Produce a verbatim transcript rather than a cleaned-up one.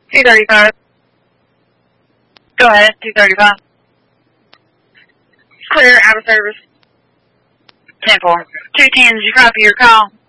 two thirty-five. Go ahead, two thirty-five. Clear, out of service. ten four. two ten, did you copy your call?